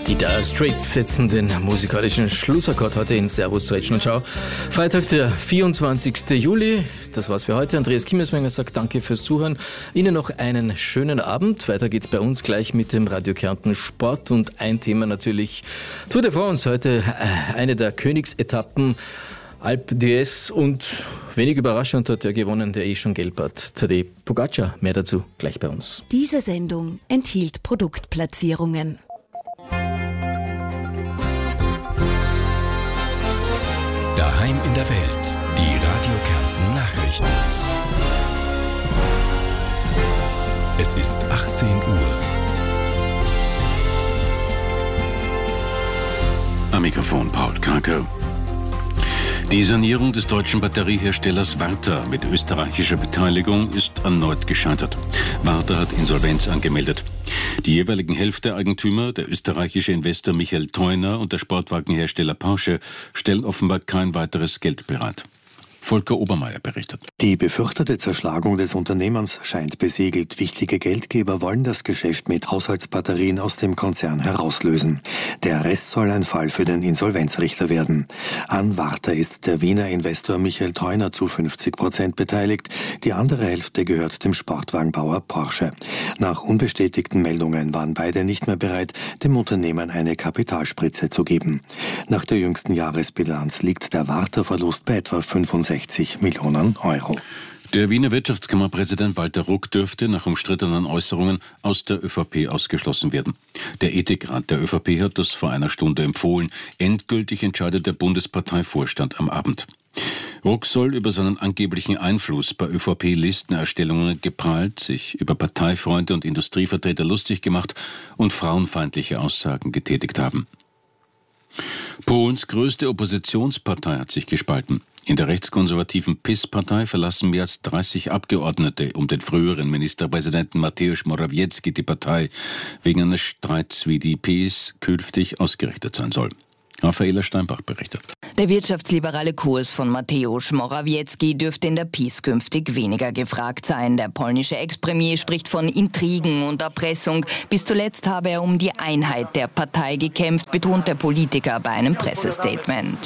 Die Dire Straits setzen den musikalischen Schlussakkord heute in Servus Rachel und Schau. Freitag, der 24. Juli. Das war's für heute. Andreas Kimmelsmenger sagt danke fürs Zuhören. Ihnen noch einen schönen Abend. Weiter geht's bei uns gleich mit dem Radio Kärnten Sport und ein Thema natürlich Tour de France. Heute eine der Königsetappen. Alpe d'Huez und wenig überraschend hat er gewonnen, der schon gelb hat. Tadej Pogacar. Mehr dazu gleich bei uns. Diese Sendung enthielt Produktplatzierungen. Daheim in der Welt. Die Radio Kärnten Nachrichten. Es ist 18 Uhr. Am Mikrofon Paul Kraker. Die Sanierung des deutschen Batterieherstellers Varta mit österreichischer Beteiligung ist erneut gescheitert. Varta hat Insolvenz angemeldet. Die jeweiligen Hälfteeigentümer, der österreichische Investor Michael Theuner und der Sportwagenhersteller Porsche, stellen offenbar kein weiteres Geld bereit. Volker Obermeier berichtet. Die befürchtete Zerschlagung des Unternehmens scheint besiegelt. Wichtige Geldgeber wollen das Geschäft mit Haushaltsbatterien aus dem Konzern herauslösen. Der Rest soll ein Fall für den Insolvenzrichter werden. An Varta ist der Wiener Investor Michael Theuner zu 50% beteiligt. Die andere Hälfte gehört dem Sportwagenbauer Porsche. Nach unbestätigten Meldungen waren beide nicht mehr bereit, dem Unternehmen eine Kapitalspritze zu geben. Nach der jüngsten Jahresbilanz liegt der Varta-Verlust bei etwa 65 Millionen Euro. Der Wiener Wirtschaftskammerpräsident Walter Ruck dürfte nach umstrittenen Äußerungen aus der ÖVP ausgeschlossen werden. Der Ethikrat der ÖVP hat das vor einer Stunde empfohlen. Endgültig entscheidet der Bundesparteivorstand am Abend. Ruck soll über seinen angeblichen Einfluss bei ÖVP-Listenerstellungen geprahlt, sich über Parteifreunde und Industrievertreter lustig gemacht und frauenfeindliche Aussagen getätigt haben. Polens größte Oppositionspartei hat sich gespalten. In der rechtskonservativen PiS-Partei verlassen mehr als 30 Abgeordnete um den früheren Ministerpräsidenten Mateusz Morawiecki die Partei wegen eines Streits, wie die PiS künftig ausgerichtet sein soll. Raffaela Steinbach berichtet. Der wirtschaftsliberale Kurs von Mateusz Morawiecki dürfte in der PiS künftig weniger gefragt sein. Der polnische Ex-Premier spricht von Intrigen und Erpressung. Bis zuletzt habe er um die Einheit der Partei gekämpft, betont der Politiker bei einem Pressestatement.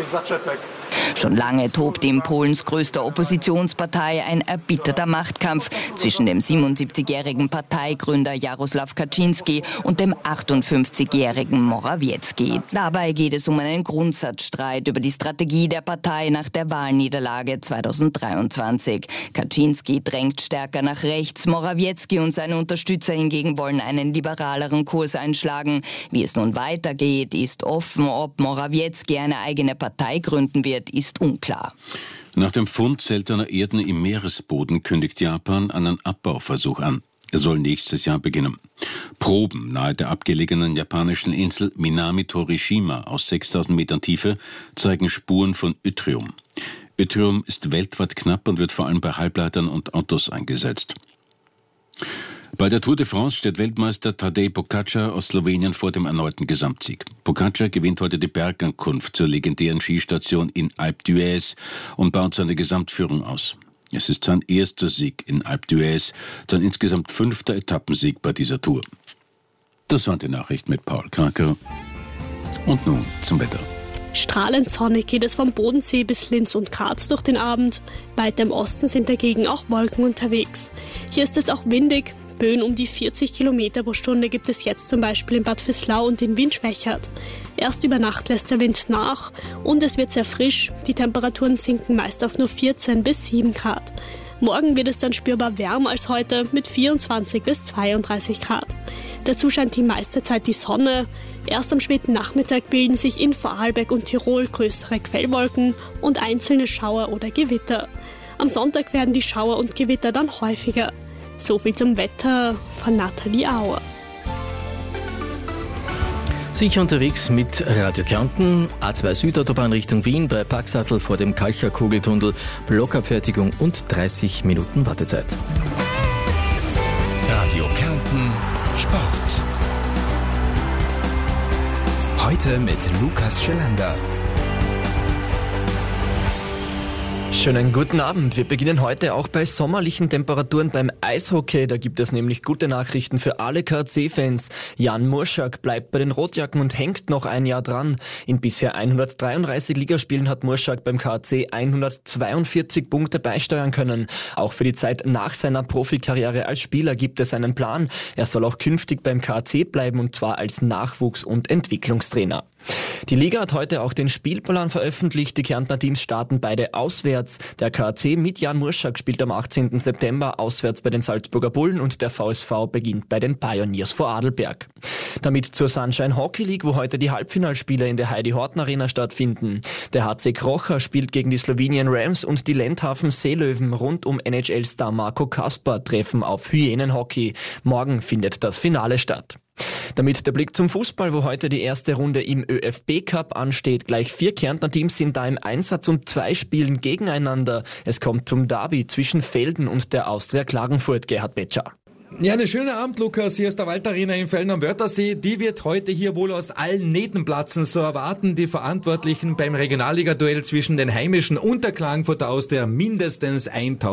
Schon lange tobt in Polens größter Oppositionspartei ein erbitterter Machtkampf zwischen dem 77-jährigen Parteigründer Jarosław Kaczyński und dem 58-jährigen Morawiecki. Dabei geht es um einen Grundsatzstreit über die Strategie der Partei nach der Wahlniederlage 2023. Kaczyński drängt stärker nach rechts, Morawiecki und seine Unterstützer hingegen wollen einen liberaleren Kurs einschlagen. Wie es nun weitergeht, ist offen. Ob Morawiecki eine eigene Partei gründen wird, ist unklar. Nach dem Fund seltener Erden im Meeresboden kündigt Japan einen Abbauversuch an. Er soll nächstes Jahr beginnen. Proben nahe der abgelegenen japanischen Insel Minami-Torishima aus 6000 Metern Tiefe zeigen Spuren von Yttrium. Yttrium ist weltweit knapp und wird vor allem bei Halbleitern und Autos eingesetzt. Bei der Tour de France steht Weltmeister Tadej Pogacar aus Slowenien vor dem erneuten Gesamtsieg. Pogacar gewinnt heute die Bergankunft zur legendären Skistation in Alpe d'Huez und baut seine Gesamtführung aus. Es ist sein erster Sieg in Alpe d'Huez, sein insgesamt 5. Etappensieg bei dieser Tour. Das waren die Nachrichten mit Paul Kraker. Und nun zum Wetter. Strahlend sonnig geht es vom Bodensee bis Linz und Graz durch den Abend. Weiter im Osten sind dagegen auch Wolken unterwegs. Hier ist es auch windig. Böen um die 40 Kilometer pro Stunde gibt es jetzt zum Beispiel in Bad Vöslau und den Wind schwächert. Erst über Nacht lässt der Wind nach und es wird sehr frisch. Die Temperaturen sinken meist auf nur 14 bis 7 Grad. Morgen wird es dann spürbar wärmer als heute mit 24 bis 32 Grad. Dazu scheint die meiste Zeit die Sonne. Erst am späten Nachmittag bilden sich in Vorarlberg und Tirol größere Quellwolken und einzelne Schauer oder Gewitter. Am Sonntag werden die Schauer und Gewitter dann häufiger. So viel zum Wetter von Nathalie Auer. Sicher unterwegs mit Radio Kärnten, A2 Südautobahn Richtung Wien bei Paxattel vor dem Kalcher-Kugeltunnel, Blockabfertigung und 30 Minuten Wartezeit. Radio Kärnten Sport. Heute mit Lukas Schelander. Schönen guten Abend. Wir beginnen heute auch bei sommerlichen Temperaturen beim Eishockey. Da gibt es nämlich gute Nachrichten für alle KC-Fans. Jan Murschak bleibt bei den Rotjacken und hängt noch ein Jahr dran. In bisher 133 Ligaspielen hat Murschak beim KC 142 Punkte beisteuern können. Auch für die Zeit nach seiner Profikarriere als Spieler gibt es einen Plan. Er soll auch künftig beim KC bleiben, und zwar als Nachwuchs- und Entwicklungstrainer. Die Liga hat heute auch den Spielplan veröffentlicht. Die Kärntner Teams starten beide auswärts. Der KC mit Jan Murschak spielt am 18. September auswärts bei den Salzburger Bullen und der VSV beginnt bei den Pioneers vor Adelberg. Damit zur Sunshine Hockey League, wo heute die Halbfinalspiele in der Heidi-Horten-Arena stattfinden. Der HC Krocher spielt gegen die Slowenien Rams und die Lendhafen Seelöwen rund um NHL-Star Marco Kasper treffen auf Hyänenhockey. Morgen findet das Finale statt. Damit der Blick zum Fußball, wo heute die erste Runde im ÖFB-Cup ansteht. Gleich 4 Kärntner Teams sind da im Einsatz und 2 spielen gegeneinander. Es kommt zum Derby zwischen Velden und der Austria Klagenfurt. Gerhard Betscher. Ja, einen schönen Abend, Lukas. Hier ist der Waldarena in Velden am Wörthersee. Die wird heute hier wohl aus allen Nähten platzen. So erwarten die Verantwortlichen beim Regionalliga-Duell zwischen den Heimischen und der Klagenfurter Austria mindestens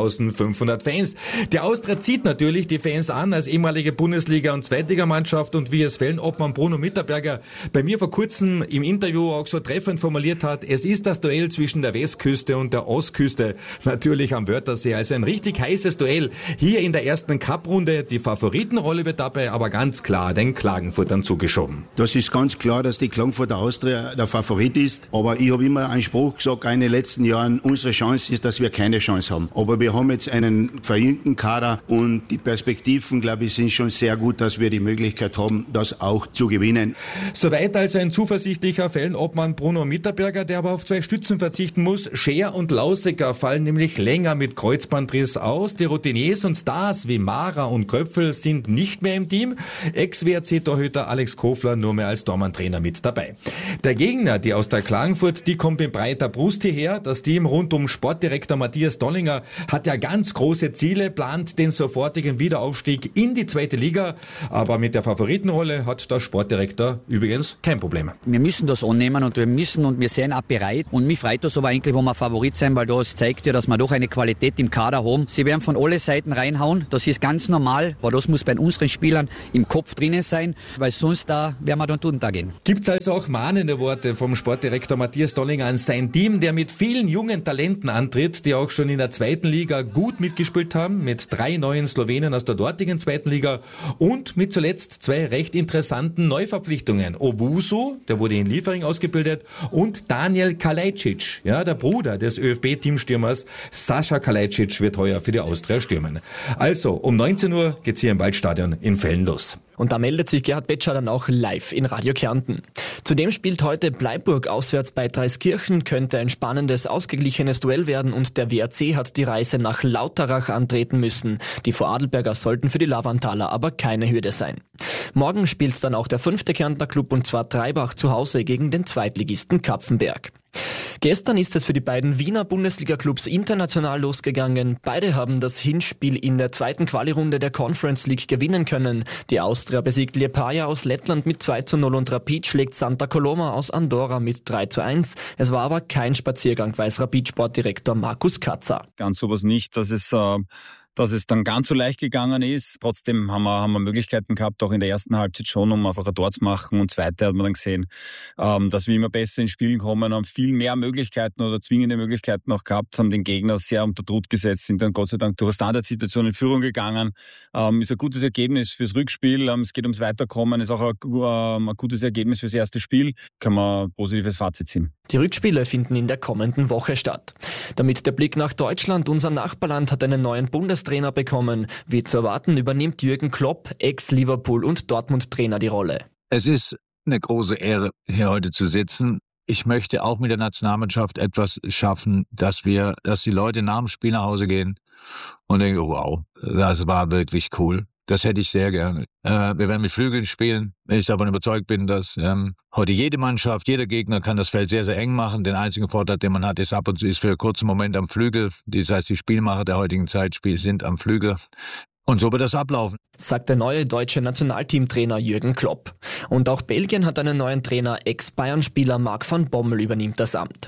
1500 Fans. Die Austria zieht natürlich die Fans an als ehemalige Bundesliga- und Zweitligamannschaft, und wie es Velden-Obmann Bruno Mitterberger bei mir vor kurzem im Interview auch so treffend formuliert hat, es ist das Duell zwischen der Westküste und der Ostküste, natürlich am Wörthersee. Also ein richtig heißes Duell hier in der ersten Cup-Runde. Die Favoritenrolle wird dabei aber ganz klar den Klagenfurtern zugeschoben. Das ist ganz klar, dass die Klagenfurter Austria der Favorit ist. Aber ich habe immer einen Spruch gesagt, in den letzten Jahren, unsere Chance ist, dass wir keine Chance haben. Aber wir haben jetzt einen verjüngten Kader und die Perspektiven, glaube ich, sind schon sehr gut, dass wir die Möglichkeit haben, das auch zu gewinnen. Soweit also ein zuversichtlicher Velden-Obmann Bruno Mitterberger, der aber auf 2 Stützen verzichten muss. Scher und Lausecker fallen nämlich länger mit Kreuzbandriss aus. Die Routiniers und Stars wie Mara und Köpfel sind nicht mehr im Team. Ex-WRC-Torhüter Alex Kofler nur mehr als Tormann-Trainer mit dabei. Der Gegner, die aus der Klagenfurt, die kommt in breiter Brust hierher. Das Team rund um Sportdirektor Matthias Dollinger hat ja ganz große Ziele, plant den sofortigen Wiederaufstieg in die 2. Liga. Aber mit der Favoritenrolle hat der Sportdirektor übrigens kein Problem. Wir müssen das annehmen und wir sind auch bereit. Und mich freut das aber eigentlich, wo wir Favorit sein, weil das zeigt ja, dass wir doch eine Qualität im Kader haben. Sie werden von alle Seiten reinhauen. Das ist ganz normal. Aber das muss bei unseren Spielern im Kopf drinnen sein, weil sonst da werden wir dann untergehen. Gibt es also auch mahnende Worte vom Sportdirektor Matthias Dollinger an sein Team, der mit vielen jungen Talenten antritt, die auch schon in der 2. Liga gut mitgespielt haben, mit 3 neuen Slowenen aus der dortigen 2. Liga und mit zuletzt 2 recht interessanten Neuverpflichtungen. Owusu, der wurde in Liefering ausgebildet, und Daniel Kalajdzic, ja, der Bruder des ÖFB-Teamstürmers Sascha Kalajdzic, wird heuer für die Austria stürmen. Also, um 19 Uhr geht's hier im Waldstadion in Velden los. Und da meldet sich Gerhard Betscher dann auch live in Radio Kärnten. Zudem spielt heute Bleiburg auswärts bei Dreiskirchen, könnte ein spannendes, ausgeglichenes Duell werden, und der WRC hat die Reise nach Lauterach antreten müssen. Die Vorarlberger sollten für die Lavantaler aber keine Hürde sein. Morgen spielt dann auch der 5. Kärntner Club, und zwar Treibach zu Hause gegen den Zweitligisten Kapfenberg. Gestern ist es für die beiden Wiener Bundesliga-Clubs international losgegangen. Beide haben das Hinspiel in der 2. Quali-Runde der Conference League gewinnen können. Die Austria besiegt Liepaja aus Lettland mit 2:0 und Rapid schlägt Santa Coloma aus Andorra mit 3:1. Es war aber kein Spaziergang, weiß Rapid-Sportdirektor Markus Katzer. Ganz sowas nicht, dass es dann ganz so leicht gegangen ist. Trotzdem haben wir Möglichkeiten gehabt, auch in der ersten Halbzeit schon, um einfach ein Tor zu machen. Und zweite hat man dann gesehen, dass wir immer besser ins Spielen kommen, haben viel mehr Möglichkeiten oder zwingende Möglichkeiten auch gehabt, haben den Gegner sehr unter Druck gesetzt, sind dann Gott sei Dank durch eine Standardsituation in Führung gegangen. Ist ein gutes Ergebnis fürs Rückspiel. Es geht ums Weiterkommen, ist auch ein gutes Ergebnis fürs erste Spiel. Kann man ein positives Fazit ziehen. Die Rückspiele finden in der kommenden Woche statt. Damit der Blick nach Deutschland. Unser Nachbarland hat einen neuen Bundestrainer bekommen. Wie zu erwarten, übernimmt Jürgen Klopp, Ex-Liverpool- und Dortmund-Trainer, die Rolle. Es ist eine große Ehre, hier heute zu sitzen. Ich möchte auch mit der Nationalmannschaft etwas schaffen, dass die Leute nach dem Spiel nach Hause gehen und denken, wow, das war wirklich cool. Das hätte ich sehr gerne. Wir werden mit Flügeln spielen. Ich davon überzeugt bin, dass heute jede Mannschaft, jeder Gegner kann das Feld sehr, sehr eng machen. Den einzigen Vorteil, den man hat, ist ab und zu für einen kurzen Moment am Flügel. Das heißt, die Spielmacher der heutigen Zeit sind am Flügel. Und so wird das ablaufen, sagt der neue deutsche Nationalteamtrainer Jürgen Klopp. Und auch Belgien hat einen neuen Trainer, Ex-Bayern-Spieler Marc van Bommel übernimmt das Amt.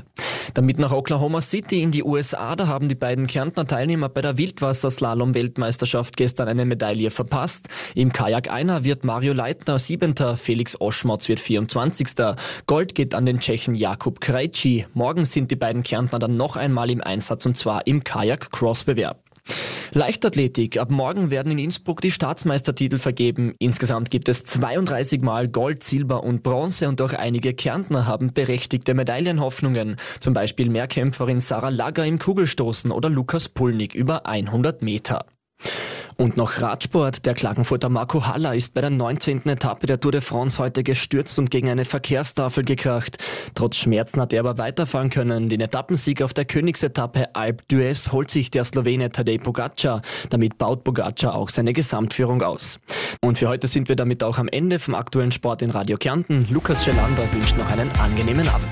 Damit nach Oklahoma City in die USA, da haben die beiden Kärntner Teilnehmer bei der Wildwasserslalom-Weltmeisterschaft gestern eine Medaille verpasst. Im Kajak-Einer wird Mario Leitner 7., Felix Oschmotz wird 24. Gold geht an den Tschechen Jakub Krejci. Morgen sind die beiden Kärntner dann noch einmal im Einsatz, und zwar im Kajak-Cross-Bewerb. Leichtathletik. Ab morgen werden in Innsbruck die Staatsmeistertitel vergeben. Insgesamt gibt es 32 Mal Gold, Silber und Bronze, und auch einige Kärntner haben berechtigte Medaillenhoffnungen. Zum Beispiel Mehrkämpferin Sarah Lagger im Kugelstoßen oder Lukas Pulnig über 100 Meter. Und noch Radsport. Der Klagenfurter Marco Haller ist bei der 19. Etappe der Tour de France heute gestürzt und gegen eine Verkehrstafel gekracht. Trotz Schmerzen hat er aber weiterfahren können. Den Etappensieg auf der Königsetappe Alpe d'Huez holt sich der Slowene Tadej Pogačar. Damit baut Pogačar auch seine Gesamtführung aus. Und für heute sind wir damit auch am Ende vom aktuellen Sport in Radio Kärnten. Lukas Schelander wünscht noch einen angenehmen Abend.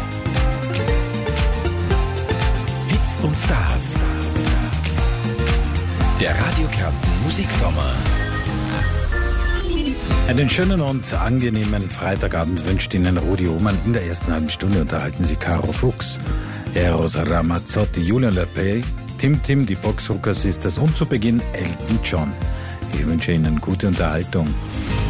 Hits und Stars. Der Radio Kärnten Musiksommer. Einen schönen und angenehmen Freitagabend wünscht Ihnen Rudi Ohmann. In der ersten halben Stunde unterhalten Sie Caro Fuchs, Eros Ramazzotti, Julian Lepay, Tim, die Boxrucker Sisters und zu Beginn Elton John. Ich wünsche Ihnen gute Unterhaltung.